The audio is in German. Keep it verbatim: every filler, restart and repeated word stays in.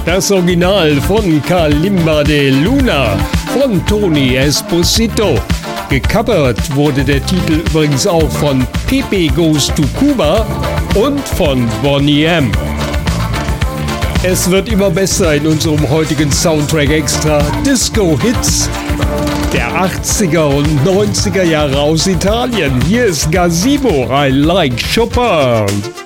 Das Original von Kalimba de Luna von Tony Esposito. Gecovert wurde der Titel übrigens auch von Pepe Goes to Cuba und von Boney M. Es wird immer besser in unserem heutigen Soundtrack Extra Disco Hits der achtziger und neunziger Jahre aus Italien. Hier ist Gazebo, I Like Chopin.